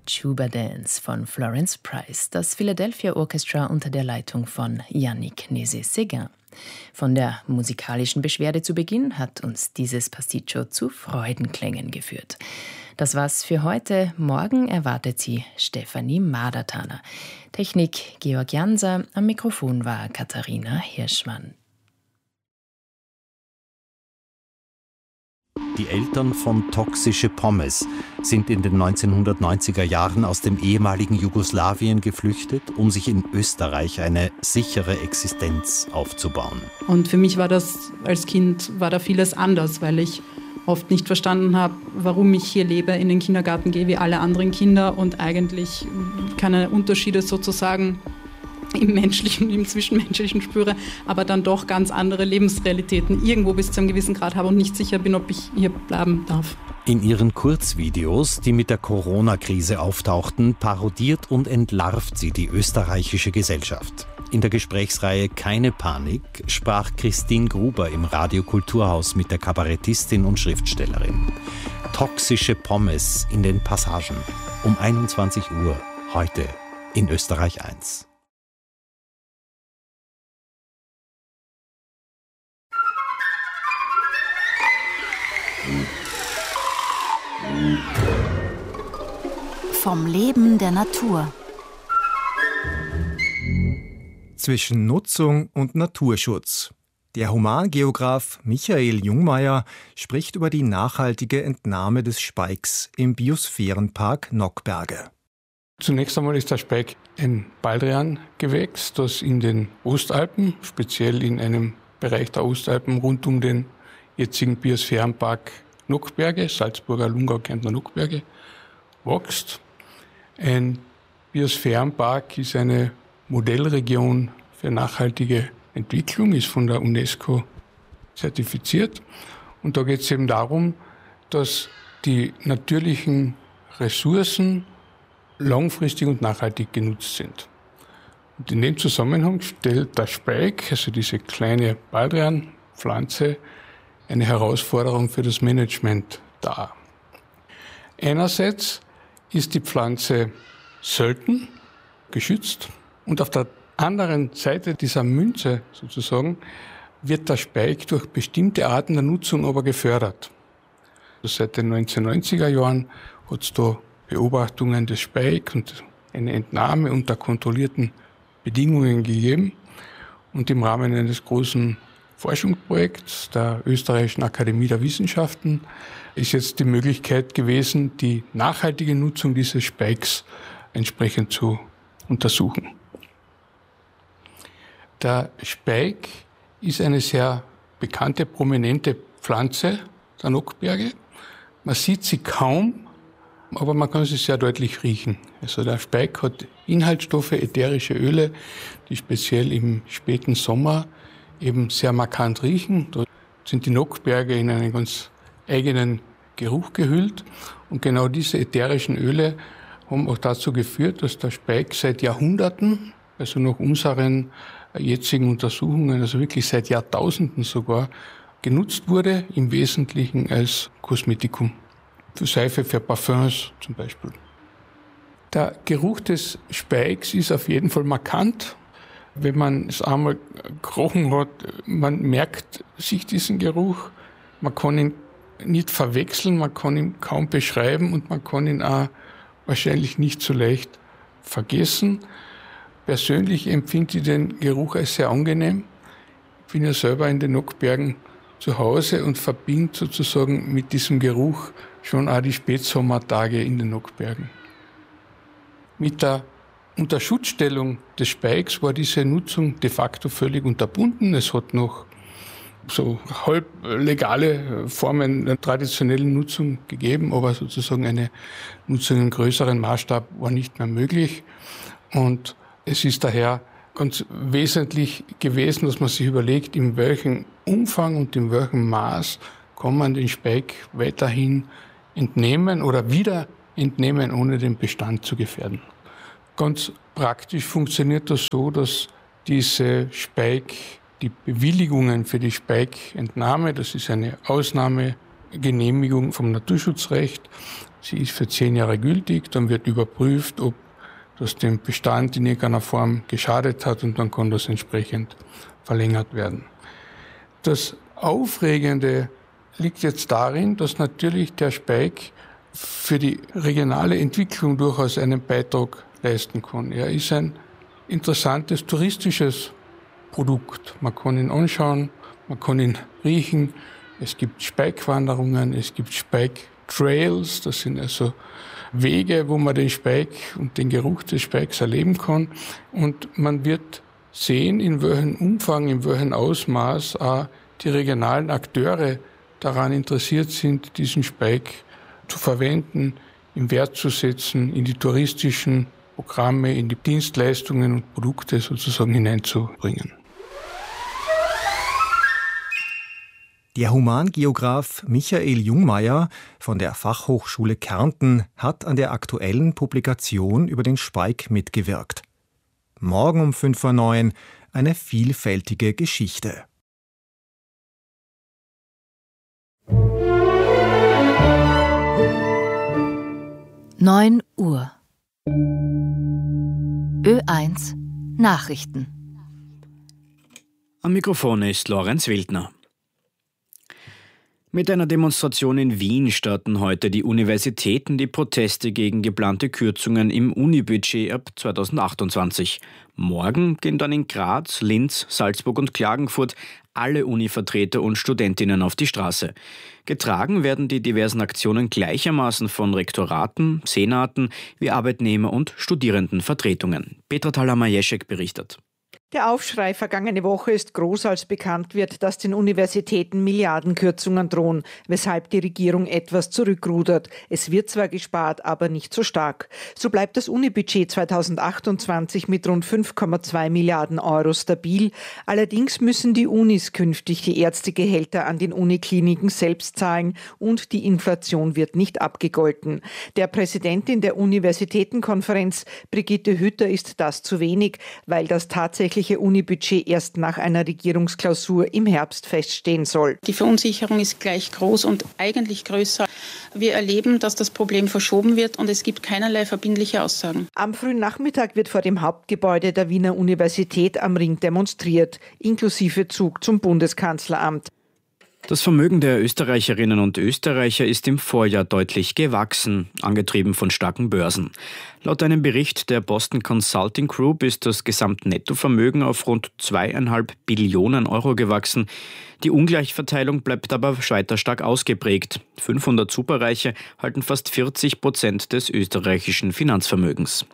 Tuba Dance von Florence Price, das Philadelphia Orchestra unter der Leitung von Yannick Nézet-Séguin. Von der musikalischen Beschwerde zu Beginn hat uns dieses Pasticcio zu Freudenklängen geführt. Das war's für heute. Morgen erwartet Sie Stefanie Madertaner. Technik Georg Janser, am Mikrofon war Katharina Hirschmann. Die Eltern von Toxische Pommes sind in den 1990er Jahren aus dem ehemaligen Jugoslawien geflüchtet, um sich in Österreich eine sichere Existenz aufzubauen. Und für mich war das als Kind da vieles anders, weil ich oft nicht verstanden habe, warum ich hier lebe, in den Kindergarten gehe wie alle anderen Kinder und eigentlich keine Unterschiede sozusagen im Menschlichen, im Zwischenmenschlichen spüre, aber dann doch ganz andere Lebensrealitäten irgendwo bis zu einem gewissen Grad habe und nicht sicher bin, ob ich hier bleiben darf. In ihren Kurzvideos, die mit der Corona-Krise auftauchten, parodiert und entlarvt sie die österreichische Gesellschaft. In der Gesprächsreihe Keine Panik sprach Christine Gruber im Radio Kulturhaus mit der Kabarettistin und Schriftstellerin. Toxische Pommes in den Passagen. Um 21 Uhr, heute in Österreich 1. Vom Leben der Natur. Zwischen Nutzung und Naturschutz. Der Humangeograf Michael Jungmeier spricht über die nachhaltige Entnahme des Speiks im Biosphärenpark Nockberge. Zunächst einmal ist der Speik ein Baldriangewächs, das in den Ostalpen, speziell in einem Bereich der Ostalpen rund um den jetzigen Biosphärenpark Nockberge, Salzburger, Lungau, Kärntner Nockberge, wächst. Ein Biosphärenpark ist eine Modellregion für nachhaltige Entwicklung, ist von der UNESCO zertifiziert. Und da geht es eben darum, dass die natürlichen Ressourcen langfristig und nachhaltig genutzt sind. Und in dem Zusammenhang stellt der Speik, also diese kleine Baldrianpflanze, eine Herausforderung für das Management dar. Einerseits ist die Pflanze selten, geschützt, und auf der anderen Seite dieser Münze sozusagen wird der Speik durch bestimmte Arten der Nutzung aber gefördert. Also seit den 1990er Jahren hat es da Beobachtungen des Speik und eine Entnahme unter kontrollierten Bedingungen gegeben. Und im Rahmen eines großen Forschungsprojekts der Österreichischen Akademie der Wissenschaften ist jetzt die Möglichkeit gewesen, die nachhaltige Nutzung dieses Speiks entsprechend zu untersuchen. Der Speik ist eine sehr bekannte, prominente Pflanze der Nockberge. Man sieht sie kaum, aber man kann sie sehr deutlich riechen. Also der Speik hat Inhaltsstoffe, ätherische Öle, die speziell im späten Sommer eben sehr markant riechen. Da sind die Nockberge in einen ganz eigenen Geruch gehüllt. Und genau diese ätherischen Öle haben auch dazu geführt, dass der Speik seit Jahrhunderten, also nach unseren jetzigen Untersuchungen, also wirklich seit Jahrtausenden sogar, genutzt wurde, im Wesentlichen als Kosmetikum. Für Seife, für Parfums zum Beispiel. Der Geruch des Speiks ist auf jeden Fall markant. Wenn man es einmal gerochen hat, man merkt sich diesen Geruch. Man kann ihn nicht verwechseln, man kann ihn kaum beschreiben und man kann ihn auch wahrscheinlich nicht so leicht vergessen. Persönlich empfinde ich den Geruch als sehr angenehm. Ich bin ja selber in den Nockbergen zu Hause und verbinde sozusagen mit diesem Geruch schon auch die Spätsommertage in den Nockbergen. Mit der Unterschutzstellung des Speiks war diese Nutzung de facto völlig unterbunden. Es hat noch so halb legale Formen der traditionellen Nutzung gegeben, aber sozusagen eine Nutzung im größeren Maßstab war nicht mehr möglich. Und es ist daher ganz wesentlich gewesen, dass man sich überlegt, in welchem Umfang und in welchem Maß kann man den Speik weiterhin entnehmen oder wieder entnehmen, ohne den Bestand zu gefährden. Ganz praktisch funktioniert das so, dass die Bewilligungen für die Speikentnahme, das ist eine Ausnahmegenehmigung vom Naturschutzrecht, sie ist für 10 Jahre gültig, dann wird überprüft, ob das dem Bestand in irgendeiner Form geschadet hat und dann kann das entsprechend verlängert werden. Das Aufregende liegt jetzt darin, dass natürlich der Speik für die regionale Entwicklung durchaus einen Beitrag leisten kann. Er ist ein interessantes touristisches Produkt. Man kann ihn anschauen, man kann ihn riechen. Es gibt Speikwanderungen, es gibt Speik-Trails, das sind also Wege, wo man den Speik und den Geruch des Speiks erleben kann. Und man wird sehen, in welchem Umfang, in welchem Ausmaß auch die regionalen Akteure daran interessiert sind, diesen Speik zu verwenden, im Wert zu setzen, in die touristischen Programme, in die Dienstleistungen und Produkte sozusagen hineinzubringen. Der Humangeograf Michael Jungmeier von der Fachhochschule Kärnten hat an der aktuellen Publikation über den Speik mitgewirkt. Morgen um 5:09 Uhr eine vielfältige Geschichte. Neun Uhr. Ö1 Nachrichten. Am Mikrofon ist Lorenz Wildner. Mit einer Demonstration in Wien starten heute die Universitäten die Proteste gegen geplante Kürzungen im Unibudget ab 2028. Morgen gehen dann in Graz, Linz, Salzburg und Klagenfurt alle Univertreter und Studentinnen auf die Straße. Getragen werden die diversen Aktionen gleichermaßen von Rektoraten, Senaten wie Arbeitnehmer- und Studierendenvertretungen. Petra Thaler-Majeschek berichtet. Der Aufschrei vergangene Woche ist groß, als bekannt wird, dass den Universitäten Milliardenkürzungen drohen, weshalb die Regierung etwas zurückrudert. Es wird zwar gespart, aber nicht so stark. So bleibt das Unibudget 2028 mit rund 5,2 Milliarden Euro stabil. Allerdings müssen die Unis künftig die Ärztegehälter an den Unikliniken selbst zahlen und die Inflation wird nicht abgegolten. Der Präsidentin der Universitätenkonferenz, Brigitte Hütter, ist das zu wenig, weil das tatsächliche Unibudget erst nach einer Regierungsklausur im Herbst feststehen soll. Die Verunsicherung ist gleich groß und eigentlich größer. Wir erleben, dass das Problem verschoben wird und es gibt keinerlei verbindliche Aussagen. Am frühen Nachmittag wird vor dem Hauptgebäude der Wiener Universität am Ring demonstriert, inklusive Zug zum Bundeskanzleramt. Das Vermögen der Österreicherinnen und Österreicher ist im Vorjahr deutlich gewachsen, angetrieben von starken Börsen. Laut einem Bericht der Boston Consulting Group ist das Gesamtnettovermögen auf rund 2,5 Billionen Euro gewachsen. Die Ungleichverteilung bleibt aber weiter stark ausgeprägt. 500 Superreiche halten fast 40% des österreichischen Finanzvermögens.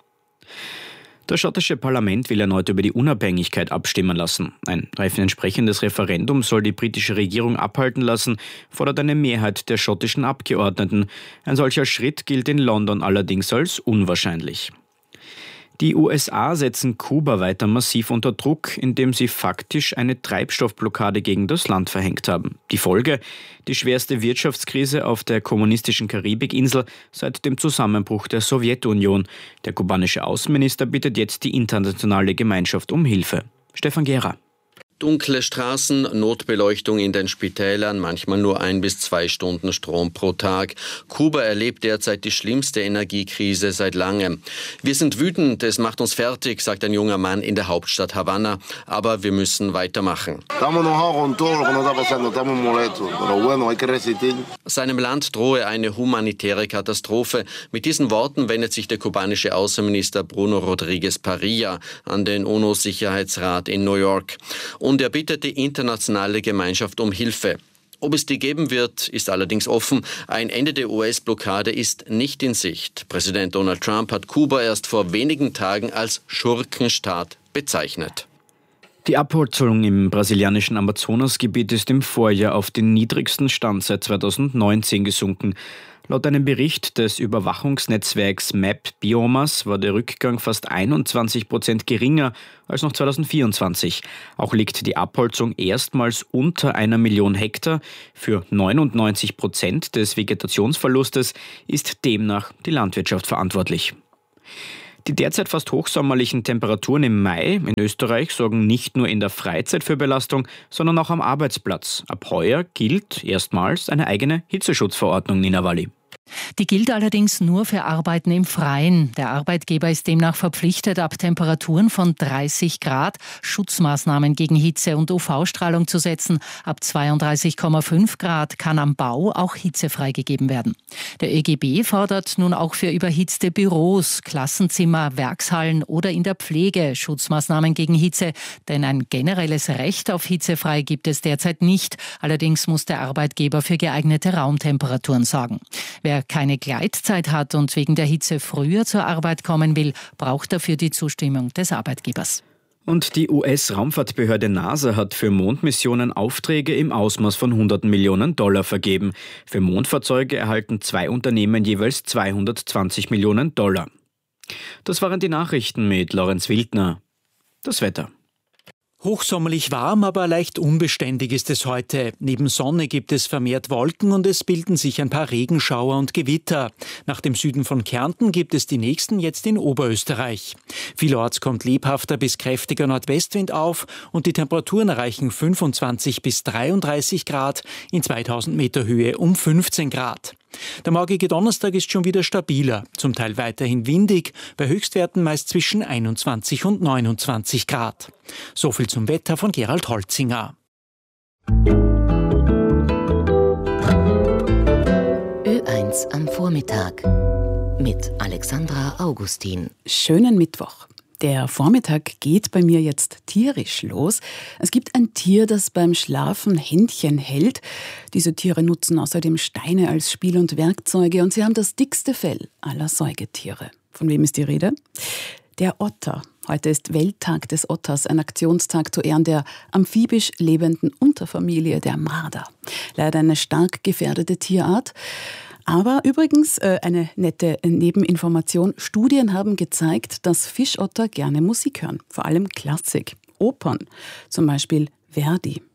Das schottische Parlament will erneut über die Unabhängigkeit abstimmen lassen. Ein entsprechendes Referendum soll die britische Regierung abhalten lassen, fordert eine Mehrheit der schottischen Abgeordneten. Ein solcher Schritt gilt in London allerdings als unwahrscheinlich. Die USA setzen Kuba weiter massiv unter Druck, indem sie faktisch eine Treibstoffblockade gegen das Land verhängt haben. Die Folge? Die schwerste Wirtschaftskrise auf der kommunistischen Karibikinsel seit dem Zusammenbruch der Sowjetunion. Der kubanische Außenminister bittet jetzt die internationale Gemeinschaft um Hilfe. Stefan Gera. Dunkle Straßen, Notbeleuchtung in den Spitälern, manchmal nur 1 bis 2 Stunden Strom pro Tag. Kuba erlebt derzeit die schlimmste Energiekrise seit langem. Wir sind wütend, es macht uns fertig, sagt ein junger Mann in der Hauptstadt Havanna. Aber wir müssen weitermachen. Seinem Land drohe eine humanitäre Katastrophe. Mit diesen Worten wendet sich der kubanische Außenminister Bruno Rodriguez Parilla an den UNO-Sicherheitsrat in New York. Und er bittet die internationale Gemeinschaft um Hilfe. Ob es die geben wird, ist allerdings offen. Ein Ende der US-Blockade ist nicht in Sicht. Präsident Donald Trump hat Kuba erst vor wenigen Tagen als Schurkenstaat bezeichnet. Die Abholzung im brasilianischen Amazonasgebiet ist im Vorjahr auf den niedrigsten Stand seit 2019 gesunken. Laut einem Bericht des Überwachungsnetzwerks Map Biomas war der Rückgang fast 21% geringer als noch 2024. Auch liegt die Abholzung erstmals unter 1 Million Hektar. Für 99% des Vegetationsverlustes ist demnach die Landwirtschaft verantwortlich. Die derzeit fast hochsommerlichen Temperaturen im Mai in Österreich sorgen nicht nur in der Freizeit für Belastung, sondern auch am Arbeitsplatz. Ab heuer gilt erstmals eine eigene Hitzeschutzverordnung, Nina Walli. Die gilt allerdings nur für Arbeiten im Freien. Der Arbeitgeber ist demnach verpflichtet, ab Temperaturen von 30 Grad Schutzmaßnahmen gegen Hitze und UV-Strahlung zu setzen. Ab 32,5 Grad kann am Bau auch Hitze freigegeben werden. Der ÖGB fordert nun auch für überhitzte Büros, Klassenzimmer, Werkshallen oder in der Pflege Schutzmaßnahmen gegen Hitze. Denn ein generelles Recht auf hitzefrei gibt es derzeit nicht. Allerdings muss der Arbeitgeber für geeignete Raumtemperaturen sorgen. Wer keine Gleitzeit hat und wegen der Hitze früher zur Arbeit kommen will, braucht dafür die Zustimmung des Arbeitgebers. Und die US-Raumfahrtbehörde NASA hat für Mondmissionen Aufträge im Ausmaß von $100 Millionen vergeben. Für Mondfahrzeuge erhalten 2 Unternehmen jeweils $220 Millionen. Das waren die Nachrichten mit Lorenz Wildner. Das Wetter. Hochsommerlich warm, aber leicht unbeständig ist es heute. Neben Sonne gibt es vermehrt Wolken und es bilden sich ein paar Regenschauer und Gewitter. Nach dem Süden von Kärnten gibt es die nächsten jetzt in Oberösterreich. Vielorts kommt lebhafter bis kräftiger Nordwestwind auf und die Temperaturen erreichen 25 bis 33 Grad, in 2000 Meter Höhe um 15 Grad. Der morgige Donnerstag ist schon wieder stabiler, zum Teil weiterhin windig, bei Höchstwerten meist zwischen 21 und 29 Grad. So viel zum Wetter von Gerald Holzinger. Ö1 am Vormittag mit Alexandra Augustin. Schönen Mittwoch. Der Vormittag geht bei mir jetzt tierisch los. Es gibt ein Tier, das beim Schlafen Händchen hält. Diese Tiere nutzen außerdem Steine als Spiel- und Werkzeuge und sie haben das dickste Fell aller Säugetiere. Von wem ist die Rede? Der Otter. Heute ist Welttag des Otters, ein Aktionstag zu Ehren der amphibisch lebenden Unterfamilie der Marder. Leider eine stark gefährdete Tierart. Aber übrigens eine nette Nebeninformation. Studien haben gezeigt, dass Fischotter gerne Musik hören, vor allem Klassik, Opern, zum Beispiel Verdi.